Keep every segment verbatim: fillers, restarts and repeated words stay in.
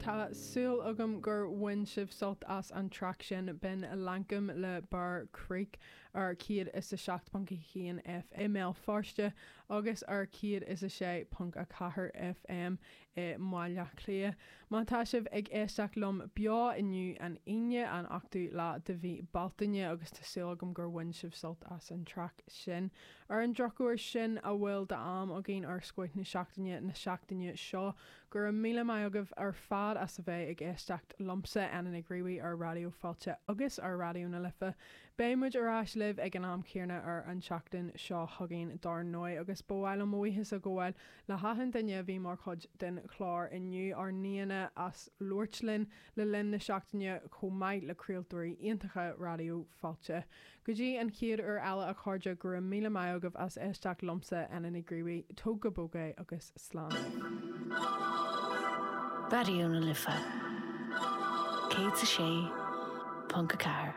Tá súil agam gur bhain sibh sult as an track sin bin Lancam le Bar Creek ar ciad is a seacht punt chéan F M fáiste agus ar ciad is a sé punt a cathair F M i Máile Clia. Má tá sibh ag éisteach lom beo inniu an aine an achtu lá de bhí baltaine agus tá súil agam gur bhain sibh sult as an track sin. Ar an drochúir sin a bhfuil de am a géin ar scoit na seachtaine na seachtaine seo gur míle mai agah ar fad as a bheith ag éisteacht lomsa an ag rií ar radio fáilte agus ar radio na lifa. Bémuid arás libh ag an am céarna ar an seachtain seo thugén dar nói agus bhhail an mhuihis a ggóil le hahan daine bhí mar chud den chlár inniu ar níana as Loirtlin le lin na seachtaine commaid le creaaltúirí iontacha radio fáilte. Go dtí an chiad ar eile a chuirde gur míle mai agah as éisteacht lomsa an ag rií tóga bóga agus slán. Radio na lifa. Cé sé Punca Car.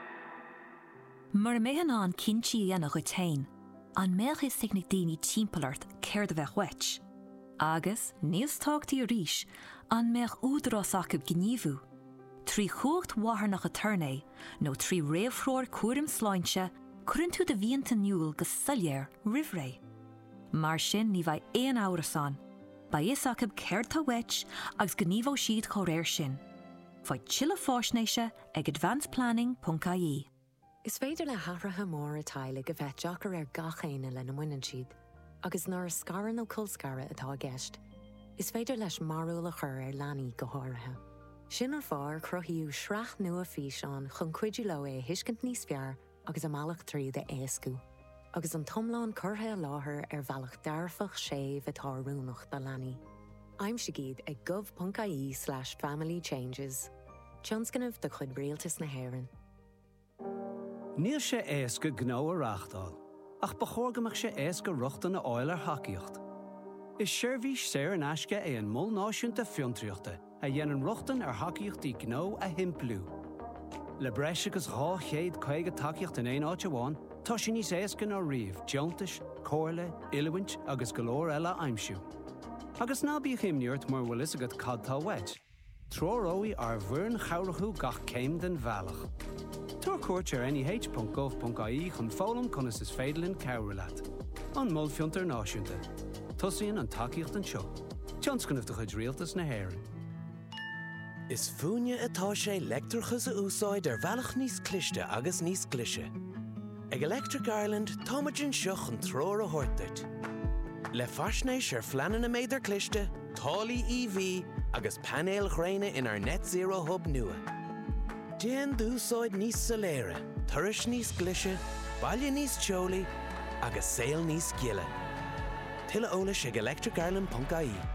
Mar méhan an cinntíí ana go tain, an méach is signig daoine timpplaart céir a bheith wet. Agus, níos táchtaí a ríis, an méach údrás acab gníomhú. Trí chuacht wathair nach a turné, nó trí réamhróir cuairim sláinte, cuireann tú de bhíonta nniuil go sulléir rihré. Mar sin ní bheith éon áras an, ba is acab céir tá wet agus gníomhó siad choréir sin. Fáid chilla fásnéise ag advanced planning dot I E. Is féidir le hathratha mór a taile go bheith deachar ar gachéine le na muinean siad, agus nar scaran ó colscara atá gceist. Is féidir leis marúil a chur ar leanaí go háirithe. Sin ar fár cruthaíú sreacht nua fís an chun cuidiú le é hiiscint níos fear agus amálach trí de éascú. Agus an tomláin curtha láthair ar bhealach dearfach séh atá rúnach do leanaí. Aimsigid ag gov.ie slash family changes. Tionscanmh de chud rialtas na hÉireann. Níl sé éasca gnó a reachtáil, ach ba chógamach sé éasca ruchta na áil ar hacaíocht. Is seirbhís séir an aisce é an mol náisiúnta fiontriachta a dhéanann ruchtan ar hacaíochtaí gnó a himplú. Le breis agus dhá chéad chuige tacaíocht in éon áit amháin, tá sin níos éasca nó riamh, deontais, cóirle, ilhaint agus go leor eile aimsiú. Agus ná bíodh imniúirt mar bhfuil is agad cadtá wet. Tróróí ar bhuireann chomhrathú gach céim den bhealach. Tuair cuairt ar N I H dot gov dot I E chun fólam conas is féidirlinn cabhralat. An mol fiontar náisiúnta. Tosaíonn an tacaíocht an seo. Tionscanmh de chuid rialtas na hÉireann. Is fúine atá sé leictreachas a úsáid ar bhealach níos cliste agus níos clise. Ag Electric Ireland táimeann seo an tróir a thuirteit. Le faisnéis ar fleanan na méidir cliste, tálaí E V agus panéal ghréine in ar net zero hub nua. Déan dúsáid níos soléire, turais níos glise, baile níos teolaí agus saol níos giile. Tuile eolais ag electric ireland dot I E.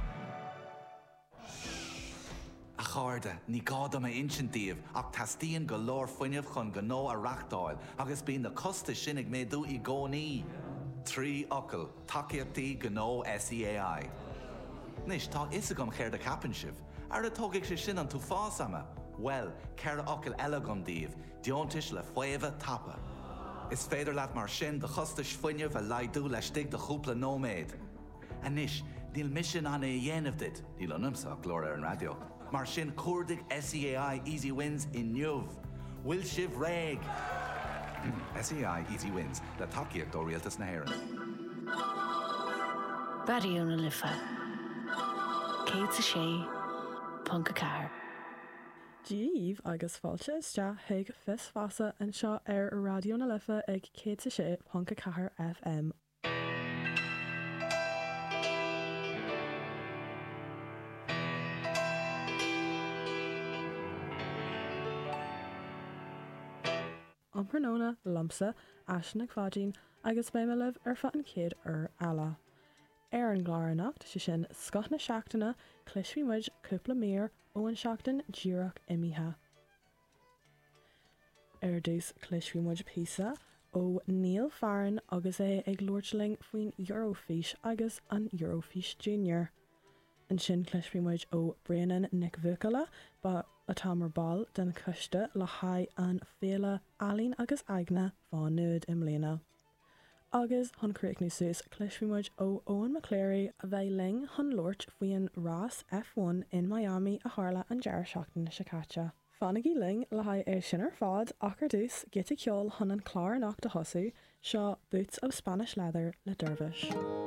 A cháirde, ní gáda me insintíomh ach tastíonn go leor fuinneamh chun go nó a reachtáil agus bíonn na costa sin ag méadú i gcónaí. Trí ocail, tacaíochtaí go nó S E A I. Nis, tá is agam chéir de capan sibh, ar a tógadh sé sin an tú fás ama. Well, ceir ocail eile gom díobh, deontais le fuamha tapa. Is féidir leat mar sin de chostais fuinneamh a laidú leis stig de chúpla nóméid. A nis, níl mission an é dhéanamh dit, níl anamsa glór ar an radio. Mar sin cuardaigh S E A I Easy Wins in Nniuh. Will sibh réig. S E A I Easy Wins, le tacaíocht ó rialtas na hÉireann. Radio na lifa. Cé sé Punca Car. Díomh agus fáilte isteach thuig fis fasa an seo ar radio na lifa ag cé sé Punca Car F M. Ampernóna lomsa asna fádín agus béimelih ar fa an céad ar eile. Ar an gláirnacht sé sin scotna seachtainna cluismhímuid cúpla mír ó an seachtain díreach imithe. Ar dús cluismhímuid písa ó Neil Farran agus é ag Loirtling faoin Eurofís agus an Eurofís Junior. An sin cluismhímuid ó Brianan Nic Vucala ba atá mar ball den cuiste le haid an féle alín agus aigna fá nuad im léana. agus hon cruicnú sús cluisfuimuid ó Owen McCleary a bheith ling hon Lort faoin Ross F one in Miami a tharla an deir seachtain na Sicáte. Fannigí ling le haid é sinar fád achar dús gite ceol hon an chlár nach de hosú seo Boots of Spanish Leather le Dervish.